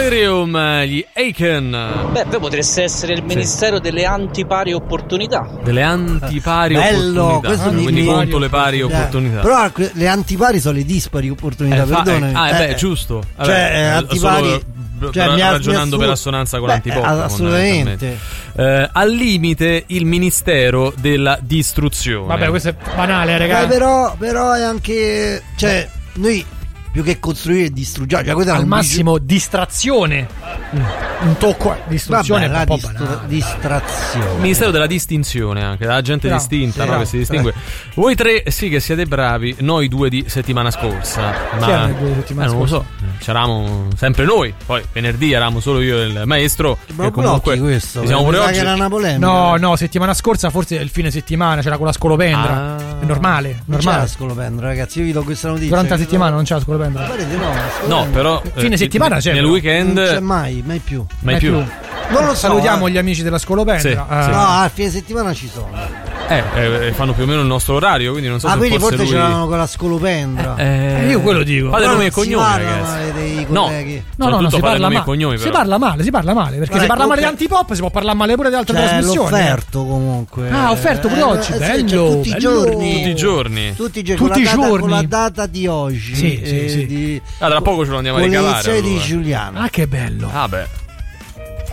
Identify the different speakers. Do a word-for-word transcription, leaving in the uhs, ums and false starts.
Speaker 1: Delirium, gli Aiken.
Speaker 2: Beh, poi potreste essere il Ministero sì. delle antipari opportunità.
Speaker 1: Delle antipari
Speaker 3: Bello,
Speaker 1: opportunità.
Speaker 3: questo
Speaker 1: Quindi
Speaker 3: mi...
Speaker 1: contro le pari opportunità.
Speaker 3: Però le antipari sono le dispari opportunità,
Speaker 1: eh, fa,
Speaker 3: perdonami.
Speaker 1: Eh, ah,
Speaker 3: eh,
Speaker 1: beh, giusto. Vabbè,
Speaker 3: cioè, eh, antipari...
Speaker 1: Solo...
Speaker 3: Cioè, mi
Speaker 1: ragionando
Speaker 3: mi
Speaker 1: per assonanza con
Speaker 3: Beh,
Speaker 1: l'antipop,
Speaker 3: assolutamente.
Speaker 1: Eh, al limite il Ministero della Distruzione.
Speaker 4: Vabbè, questo è banale, ragazzi.
Speaker 3: Beh, però, però è anche, cioè, noi più che costruire e distruggiamo, cioè,
Speaker 4: al massimo bigio... distrazione. Mm. Un tocco distruzione.
Speaker 3: Vabbè,
Speaker 4: un po'
Speaker 3: distru- distrazione.
Speaker 1: Il Ministero della distinzione, anche la gente no, distinta, sì, no, no, che si distingue. Eh. Voi tre sì che siete bravi, noi due di settimana scorsa. Ma
Speaker 4: due di settimana
Speaker 1: eh, non
Speaker 4: scorsa?
Speaker 1: lo so, c'eravamo sempre noi. Poi venerdì eravamo solo io e il maestro.
Speaker 3: Ma comunque questo,
Speaker 1: siamo pure oggi.
Speaker 3: Era una polemica.
Speaker 4: No, no, settimana scorsa forse il fine settimana c'era con la scolopendra. Ah. È normale,
Speaker 3: non
Speaker 4: normale.
Speaker 3: c'è la scolopendra, ragazzi, io vi do questa notizia.
Speaker 4: Durante la settimana non c'è la scolopendra.
Speaker 3: No,
Speaker 1: no, però
Speaker 4: fine
Speaker 1: eh,
Speaker 4: settimana c'è.
Speaker 1: Nel
Speaker 4: però.
Speaker 1: weekend
Speaker 3: non c'è mai, mai più.
Speaker 1: Mai, mai più. più.
Speaker 3: Non lo so,
Speaker 4: salutiamo
Speaker 3: eh.
Speaker 4: gli amici della scolopendra.
Speaker 1: Sì,
Speaker 4: uh,
Speaker 1: sì.
Speaker 3: No, a fine settimana ci sono.
Speaker 1: Eh, eh, fanno più o meno il nostro orario, quindi non so
Speaker 3: ah,
Speaker 1: se
Speaker 3: quindi
Speaker 1: forse,
Speaker 3: forse
Speaker 1: lui...
Speaker 3: c'erano con la scolopendra.
Speaker 1: Eh,
Speaker 4: eh, io quello dico.
Speaker 1: Fate nome e
Speaker 3: si
Speaker 1: cognomi,
Speaker 3: parla
Speaker 1: ragazzi.
Speaker 3: male dei
Speaker 1: no,
Speaker 3: colleghi.
Speaker 4: no, no, no, si parla male.
Speaker 1: Cognomi,
Speaker 4: si parla male, si parla male, perché
Speaker 3: Vabbè,
Speaker 4: si parla male di
Speaker 3: comunque...
Speaker 4: antipop, si può parlare male pure di altre
Speaker 3: cioè,
Speaker 4: trasmissioni.
Speaker 3: L'ho offerto comunque.
Speaker 4: Ah, offerto pure
Speaker 3: eh,
Speaker 4: oggi,
Speaker 3: eh,
Speaker 4: bello,
Speaker 3: cioè, tutti
Speaker 4: bello.
Speaker 3: i giorni.
Speaker 1: Tutti i giorni.
Speaker 3: Tutti i giorni.
Speaker 4: Tutti i
Speaker 3: con, la
Speaker 4: giorni.
Speaker 3: Data, con la data di oggi.
Speaker 4: Sì, sì,
Speaker 3: eh,
Speaker 4: sì.
Speaker 3: Di,
Speaker 1: ah, tra poco ce lo andiamo a
Speaker 3: con
Speaker 1: ricavare.
Speaker 3: l'iniziale
Speaker 1: allora.
Speaker 3: di Giuliano.
Speaker 4: Ah, che bello.
Speaker 1: Ah, beh.